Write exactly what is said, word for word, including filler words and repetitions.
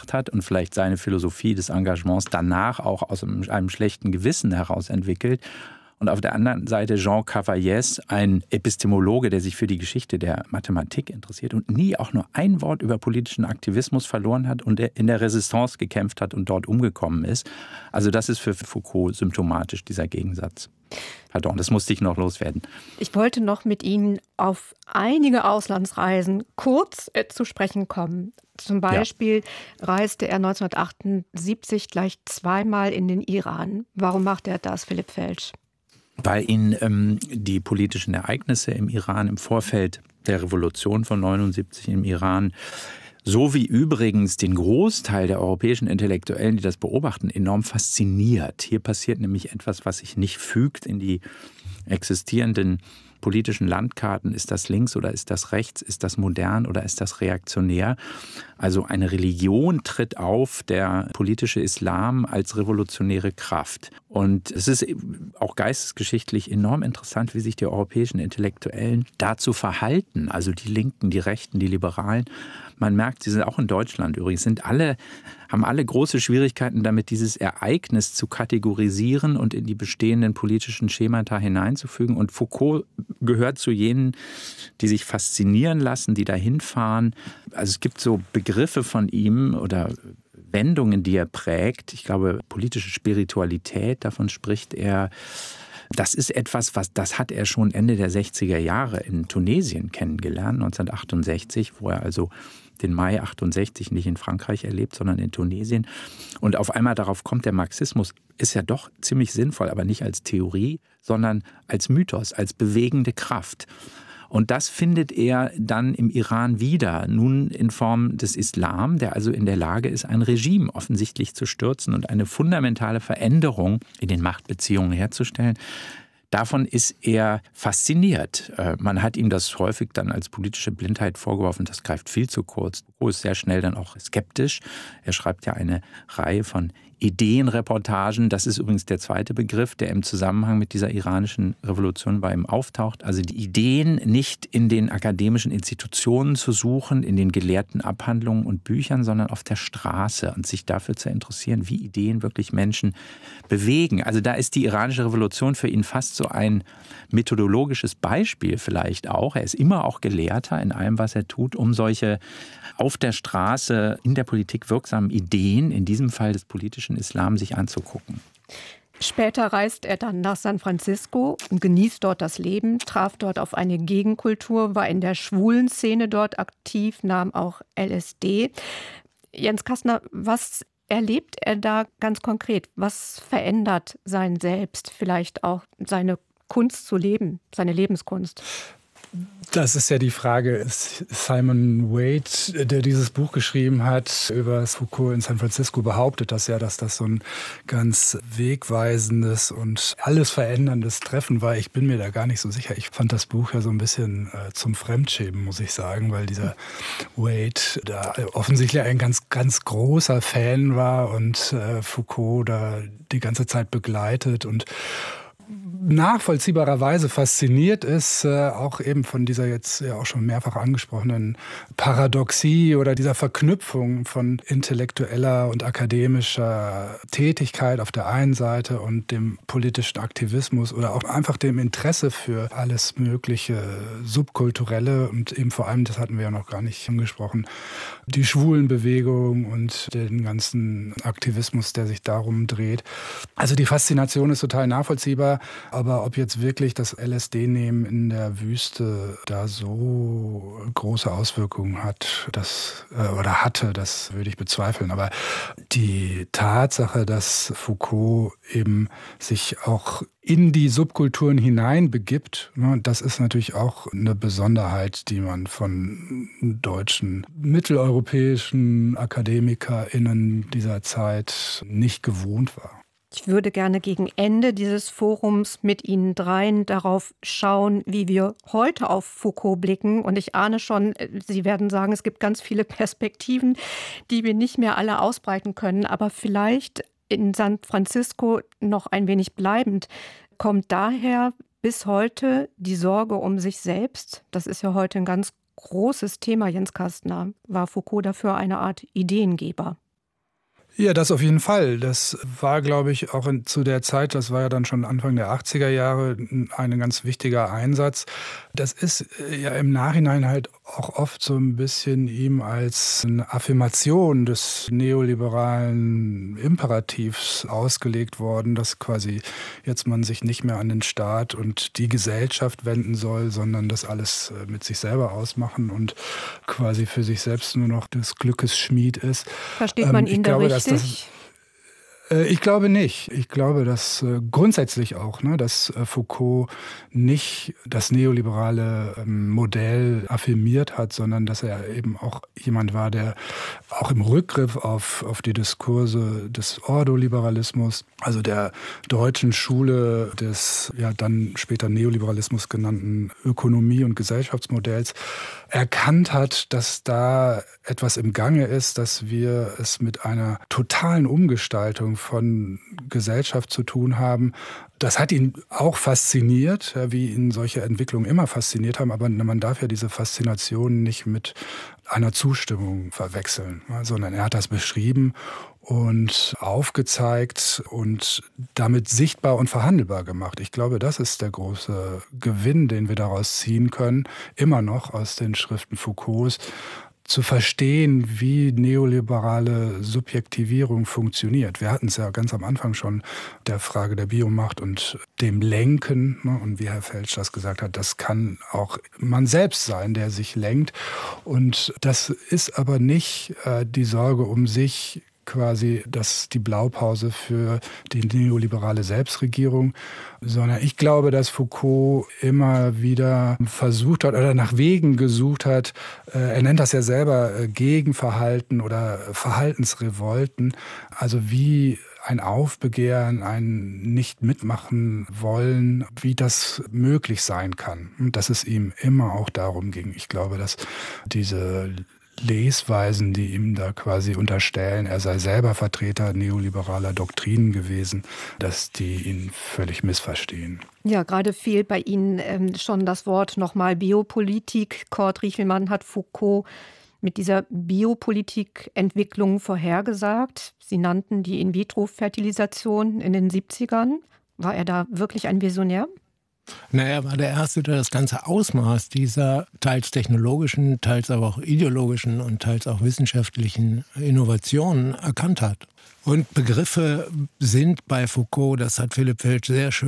gemacht hat und vielleicht seine Philosophie des Engagements danach auch aus einem, einem schlechten Gewissen heraus entwickelt. Und auf der anderen Seite Jean Cavaillés, ein Epistemologe, der sich für die Geschichte der Mathematik interessiert und nie auch nur ein Wort über politischen Aktivismus verloren hat und der in der Resistance gekämpft hat und dort umgekommen ist. Also das ist für Foucault symptomatisch, dieser Gegensatz. Pardon, das musste ich noch loswerden. Ich wollte noch mit Ihnen auf einige Auslandsreisen kurz äh, zu sprechen kommen. Zum Beispiel ja. reiste er neunzehnhundertachtundsiebzig gleich zweimal in den Iran. Warum macht er das, Philipp Felsch? Weil ihn ähm, die politischen Ereignisse im Iran im Vorfeld der Revolution von neunundsiebzig im Iran, so wie übrigens den Großteil der europäischen Intellektuellen, die das beobachten, enorm fasziniert. Hier passiert nämlich etwas, was sich nicht fügt in die existierenden politischen Landkarten. Ist das links oder ist das rechts? Ist das modern oder ist das reaktionär? Also eine Religion tritt auf, der politische Islam als revolutionäre Kraft. Und es ist auch geistesgeschichtlich enorm interessant, wie sich die europäischen Intellektuellen dazu verhalten. Also die Linken, die Rechten, die Liberalen. Man merkt, sie sind auch in Deutschland übrigens, sind alle, haben alle große Schwierigkeiten damit, dieses Ereignis zu kategorisieren und in die bestehenden politischen Schemata hineinzufügen. Und Foucault gehört zu jenen, die sich faszinieren lassen, die dahin fahren. Also es gibt so Begriffe von ihm oder Wendungen, die er prägt. Ich glaube, politische Spiritualität, davon spricht er. Das ist etwas, was das hat er schon Ende der sechziger Jahre in Tunesien kennengelernt, neunzehnhundertachtundsechzig, wo er also den Mai achtundsechzig nicht in Frankreich erlebt, sondern in Tunesien. Und auf einmal darauf kommt, der Marxismus ist ja doch ziemlich sinnvoll, aber nicht als Theorie, sondern als Mythos, als bewegende Kraft. Und das findet er dann im Iran wieder, nun in Form des Islam, der also in der Lage ist, ein Regime offensichtlich zu stürzen und eine fundamentale Veränderung in den Machtbeziehungen herzustellen. Davon ist er fasziniert. Man hat ihm das häufig dann als politische Blindheit vorgeworfen, das greift viel zu kurz. Foucault ist sehr schnell dann auch skeptisch. Er schreibt ja eine Reihe von Ideenreportagen. Das ist übrigens der zweite Begriff, der im Zusammenhang mit dieser iranischen Revolution bei ihm auftaucht. Also die Ideen nicht in den akademischen Institutionen zu suchen, in den gelehrten Abhandlungen und Büchern, sondern auf der Straße und sich dafür zu interessieren, wie Ideen wirklich Menschen bewegen. Also da ist die iranische Revolution für ihn fast so ein methodologisches Beispiel vielleicht auch. Er ist immer auch Gelehrter in allem, was er tut, um solche auf der Straße in der Politik wirksamen Ideen, in diesem Fall des politischen Islam, sich anzugucken. Später reist er dann nach San Francisco und genießt dort das Leben, traf dort auf eine Gegenkultur, war in der schwulen Szene dort aktiv, nahm auch L S D. Jens Kastner, was erlebt er da ganz konkret? Was verändert sein Selbst, vielleicht auch seine Kunst zu leben, seine Lebenskunst? Das ist ja die Frage. Simon Wade, der dieses Buch geschrieben hat über Foucault in San Francisco, behauptet das ja, dass das so ein ganz wegweisendes und alles veränderndes Treffen war. Ich bin mir da gar nicht so sicher. Ich fand das Buch ja so ein bisschen äh, zum Fremdschämen, muss ich sagen, weil dieser Wade da offensichtlich ein ganz, ganz großer Fan war und äh, Foucault da die ganze Zeit begleitet und nachvollziehbarerweise fasziniert ist, äh, auch eben von dieser jetzt ja auch schon mehrfach angesprochenen Paradoxie oder dieser Verknüpfung von intellektueller und akademischer Tätigkeit auf der einen Seite und dem politischen Aktivismus oder auch einfach dem Interesse für alles mögliche Subkulturelle und eben vor allem, das hatten wir ja noch gar nicht angesprochen, die Schwulenbewegung und den ganzen Aktivismus, der sich darum dreht. Also die Faszination ist total nachvollziehbar. Aber ob jetzt wirklich das L S D-Nehmen in der Wüste da so große Auswirkungen hat, das, äh, oder hatte, das würde ich bezweifeln. Aber die Tatsache, dass Foucault eben sich auch in die Subkulturen hineinbegibt, ne, das ist natürlich auch eine Besonderheit, die man von deutschen, mitteleuropäischen AkademikerInnen dieser Zeit nicht gewohnt war. Ich würde gerne gegen Ende dieses Forums mit Ihnen dreien darauf schauen, wie wir heute auf Foucault blicken. Und ich ahne schon, Sie werden sagen, es gibt ganz viele Perspektiven, die wir nicht mehr alle ausbreiten können. Aber vielleicht in San Francisco noch ein wenig bleibend, kommt daher bis heute die Sorge um sich selbst. Das ist ja heute ein ganz großes Thema, Jens Kastner. War Foucault dafür eine Art Ideengeber? Ja, das auf jeden Fall. Das war, glaube ich, auch in, zu der Zeit, das war ja dann schon Anfang der achtziger Jahre, ein ganz wichtiger Einsatz. Das ist ja im Nachhinein halt auch oft so ein bisschen ihm als eine Affirmation des neoliberalen Imperativs ausgelegt worden, dass quasi jetzt man sich nicht mehr an den Staat und die Gesellschaft wenden soll, sondern das alles mit sich selber ausmachen und quasi für sich selbst nur noch des Glückes Schmied ist. Versteht man ähm, ihn da glaube, richtig? Das, ich glaube nicht. Ich glaube, dass äh, grundsätzlich auch, ne, dass äh, Foucault nicht das neoliberale ähm, Modell affirmiert hat, sondern dass er eben auch jemand war, der auch im Rückgriff auf, auf die Diskurse des Ordoliberalismus, also der deutschen Schule des ja dann später Neoliberalismus genannten Ökonomie- und Gesellschaftsmodells, erkannt hat, dass da etwas im Gange ist, dass wir es mit einer totalen Umgestaltung von Gesellschaft zu tun haben. Das hat ihn auch fasziniert, wie ihn solche Entwicklungen immer fasziniert haben, aber man darf ja diese Faszination nicht mit einer Zustimmung verwechseln, sondern er hat das beschrieben und aufgezeigt und damit sichtbar und verhandelbar gemacht. Ich glaube, das ist der große Gewinn, den wir daraus ziehen können, immer noch aus den Schriften Foucaults, zu verstehen, wie neoliberale Subjektivierung funktioniert. Wir hatten es ja ganz am Anfang schon, der Frage der Biomacht und dem Lenken. Ne? Und wie Herr Felsch das gesagt hat, das kann auch man selbst sein, der sich lenkt. Und das ist aber nicht äh, die Sorge um sich, quasi das die Blaupause für die neoliberale Selbstregierung, sondern ich glaube, dass Foucault immer wieder versucht hat oder nach Wegen gesucht hat, äh, er nennt das ja selber äh, Gegenverhalten oder Verhaltensrevolten, also wie ein Aufbegehren, ein Nicht-Mitmachen wollen, wie das möglich sein kann. Und dass es ihm immer auch darum ging. Ich glaube, dass diese Lesweisen, die ihm da quasi unterstellen, er sei selber Vertreter neoliberaler Doktrinen gewesen, dass die ihn völlig missverstehen. Ja, gerade fiel bei Ihnen ähm, schon das Wort nochmal Biopolitik. Kurt Riechelmann hat Foucault mit dieser Biopolitikentwicklung vorhergesagt. Sie nannten die In-vitro-Fertilisation in den siebzigern. War er da wirklich ein Visionär? Na, er war der Erste, der das ganze Ausmaß dieser teils technologischen, teils aber auch ideologischen und teils auch wissenschaftlichen Innovationen erkannt hat. Und Begriffe sind bei Foucault, das hat Philipp Felsch sehr schön